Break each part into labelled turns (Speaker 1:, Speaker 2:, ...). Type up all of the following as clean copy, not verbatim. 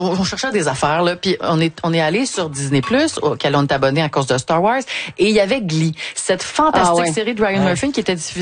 Speaker 1: on cherchait des affaires là, puis on est allé sur Disney+ auquel on est abonné à cause de Star Wars, et il y avait Glee, cette fantastique série de Ryan Murphy qui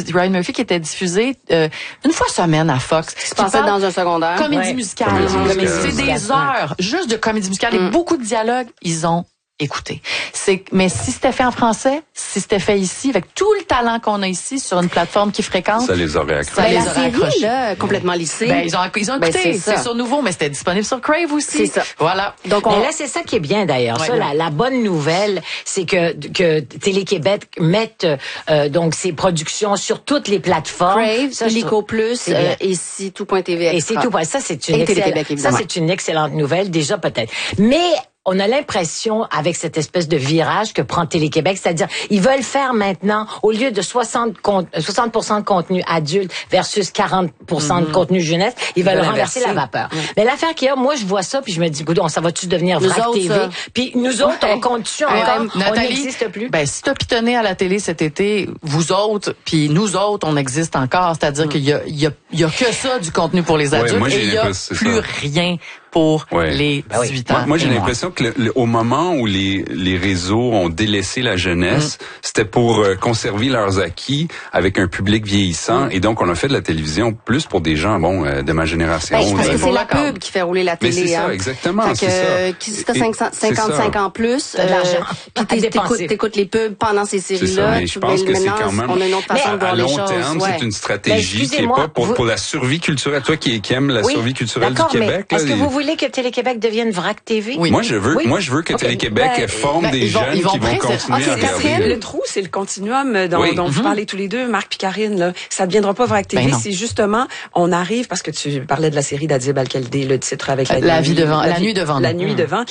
Speaker 1: était diffusée une fois semaine à Fox.
Speaker 2: Qui se passait dans un secondaire.
Speaker 1: Comédie musicale. C'est des heures juste de comédie musicale et beaucoup de dialogues. Ils ont écoutez. Mais si c'était fait en français, si c'était fait ici, avec tout le talent qu'on a ici sur une plateforme qui fréquente,
Speaker 3: ça les aurait accrochés.
Speaker 2: La série, là, complètement lissée.
Speaker 1: Ils ont écouté. C'est sur Nouveau, mais c'était disponible sur Crave aussi.
Speaker 2: C'est ça.
Speaker 1: Voilà.
Speaker 4: Donc, mais là, c'est ça qui est bien, d'ailleurs. Ça, la bonne nouvelle, c'est que Télé-Québec mette, donc, ses productions sur toutes les plateformes.
Speaker 2: Crave, Illico Plus, et c'est tout.tv.
Speaker 4: Et c'est tout. Ça, c'est une excellente nouvelle, déjà, peut-être. Mais, on a l'impression, avec cette espèce de virage que prend Télé-Québec, c'est-à-dire, ils veulent faire maintenant, au lieu de 60% de contenu adulte versus 40% de contenu jeunesse, ils veulent renverser la vapeur. Mais l'affaire qu'il y a, moi, je vois ça, puis je me dis, goudon, ça va-tu devenir Vrac TV? Puis nous autres, on compte-tu encore? On n'existe plus.
Speaker 1: Ben, si t'as pitonné à la télé cet été, vous autres, puis nous autres, on existe encore. C'est-à-dire qu'il y a que ça du contenu pour les adultes, et il y a plus rien pour les 18 ans.
Speaker 3: Moi j'ai l'impression que au moment où les réseaux ont délaissé la jeunesse, c'était pour conserver leurs acquis avec un public vieillissant, et donc on a fait de la télévision plus pour des gens de ma génération.
Speaker 2: Parce que c'est la pub qui fait rouler la télé.
Speaker 3: Mais c'est ça, exactement.
Speaker 2: Fait que si t'as 55 ans plus, puis t'écoutes les pubs pendant ces séries-là,
Speaker 3: je pense que c'est quand même,
Speaker 2: on a une autre façon de voir les choses.
Speaker 3: À long terme, c'est une stratégie qui est pas pour la survie culturelle. Toi qui aimes la survie culturelle du Québec.
Speaker 4: Est-ce que vous voulez que Télé-Québec devienne Vrac TV?
Speaker 3: Oui. Moi, je veux que Télé-Québec forme des jeunes qui vont continuer à regarder.
Speaker 5: Le trou, c'est le continuum dont vous parlez tous les deux, Marc puis Karine. Là. Ça ne deviendra pas Vrac TV. C'est justement, on arrive, parce que tu parlais de la série d'Adib Al-Khalidi, le titre avec
Speaker 1: la nuit devant.
Speaker 5: La nuit devant.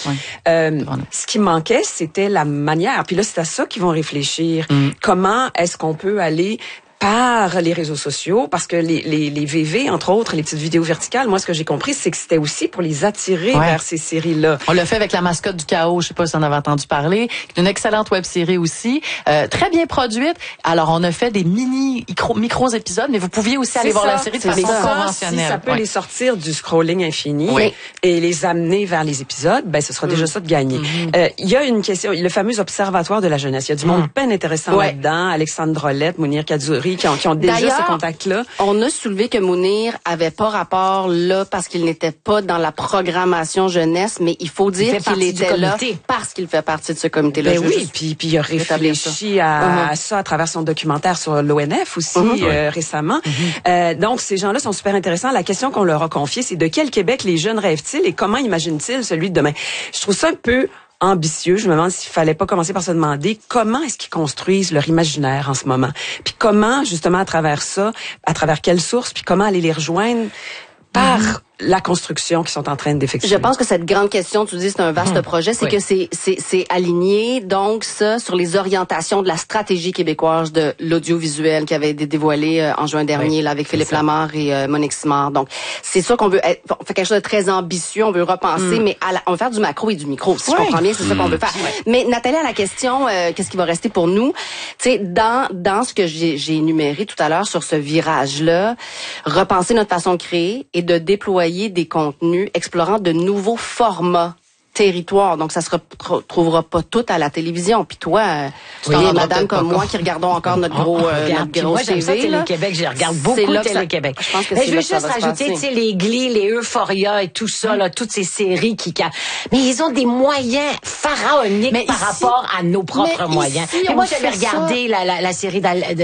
Speaker 5: Ce qui manquait, c'était la manière. Puis là, c'est à ça qu'ils vont réfléchir. Comment est-ce qu'on peut aller par les réseaux sociaux, parce que les VV, entre autres, les petites vidéos verticales, moi, ce que j'ai compris, c'est que c'était aussi pour les attirer vers ces séries-là.
Speaker 1: On l'a fait avec La Mascotte du Chaos, je sais pas si on avait entendu parler. C'est une excellente web-série aussi, très bien produite. Alors, on a fait des micros épisodes, mais vous pouviez aussi aller voir la série de façon conventionnelle.
Speaker 5: Si ça peut les sortir du scrolling infini et les amener vers les épisodes, ben, ce sera déjà ça de gagner. Il y a une question, le fameux observatoire de la jeunesse. Il y a du monde bien intéressant là-dedans. Alexandre Drolet, Mounir Kadjouri, qui ont déjà ce contact-là.
Speaker 2: On a soulevé que Mounir avait pas rapport là parce qu'il n'était pas dans la programmation jeunesse, mais il faut dire qu'il était là parce qu'il fait partie de ce comité-là.
Speaker 5: Ben oui, puis il a réfléchi à ça à travers son documentaire sur l'ONF aussi récemment. Donc, ces gens-là sont super intéressants. La question qu'on leur a confiée, c'est de quel Québec les jeunes rêvent-ils et comment imaginent-ils celui de demain? Je trouve ça un peu ambitieux. Je me demande s'il fallait pas commencer par se demander comment est-ce qu'ils construisent leur imaginaire en ce moment. Puis comment, justement, à travers ça, à travers quelles sources, puis comment aller les rejoindre par la construction qu'ils sont en train d'effectuer.
Speaker 2: Je pense que cette grande question, tu dis c'est un vaste projet, c'est que c'est aligné donc ça sur les orientations de la stratégie québécoise de l'audiovisuel qui avait été dévoilée en juin dernier là avec Philippe Lamar et Monique Simard. Donc c'est sûr qu'on veut on fait quelque chose de très ambitieux, on veut repenser mais on veut faire du macro et du micro. Si je comprends bien, c'est ça qu'on veut faire. Mais Nathalie, à la question qu'est-ce qui va rester pour nous? Tu sais dans ce que j'ai énuméré tout à l'heure sur ce virage là, repenser notre façon de créer et de déployer des contenus explorant de nouveaux formats territoire. Donc, ça se retrouvera pas tout à la télévision. Puis toi, tu es madame comme moi qui regardons encore notre gros
Speaker 4: moi, j'aime ça, Télé-Québec. Je regarde beaucoup Télé-Québec.
Speaker 2: Je pense que
Speaker 4: je veux juste rajouter, tu sais, les Glee, les Euphoria et tout ça, là, toutes ces séries mais ils ont des moyens pharaoniques par rapport à nos propres moyens. Et moi, j'avais regardé la série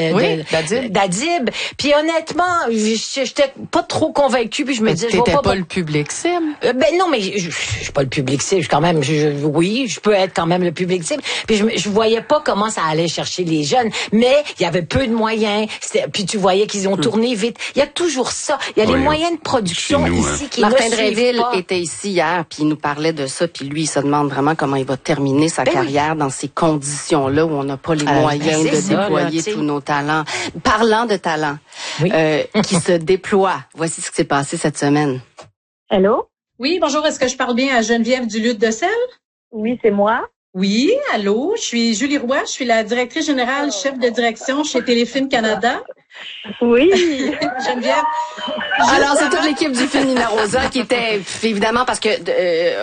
Speaker 4: d'Adib. Puis honnêtement, j'étais pas trop convaincue. Puis je me disais, je vois
Speaker 1: pas le public cible.
Speaker 4: Ben non, mais je suis pas le public cible. Quand même, oui, je peux être quand même le public cible. Puis je voyais pas comment ça allait chercher les jeunes, mais il y avait peu de moyens. Puis tu voyais qu'ils ont tourné vite. Il y a toujours ça. Il y a les moyens de production ici qui
Speaker 2: Martin
Speaker 4: ne suivent
Speaker 2: Drainville
Speaker 4: pas.
Speaker 2: était ici hier, puis il nous parlait de ça. Puis lui, il se demande vraiment comment il va terminer sa carrière dans ces conditions-là où on n'a pas les moyens de déployer tous nos talents. Parlant de talents qui se déploient, voici ce qui s'est passé cette semaine.
Speaker 6: Allô?
Speaker 7: Oui, bonjour. Est-ce que je parle bien à Geneviève Duluth-Decelles?
Speaker 6: Oui, c'est moi.
Speaker 7: Oui, allô. Je suis Julie Roy. Je suis la directrice générale, chef de direction chez Téléfilm Canada.
Speaker 6: Oui.
Speaker 7: Geneviève.
Speaker 2: Alors, c'est toute l'équipe du film Nina Rosa qui était, évidemment, parce que